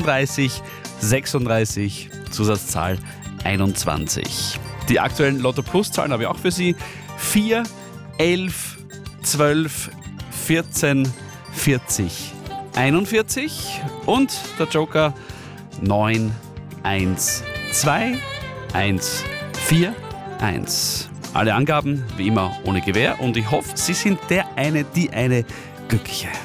35 36, Zusatzzahl 21. Die aktuellen Lotto-Plus-Zahlen habe ich auch für Sie. 4, 11, 12, 14, 40, 41 und der Joker 9, 1, 2, 1, 4, 1. Alle Angaben wie immer ohne Gewähr und ich hoffe, Sie sind die eine Glückliche.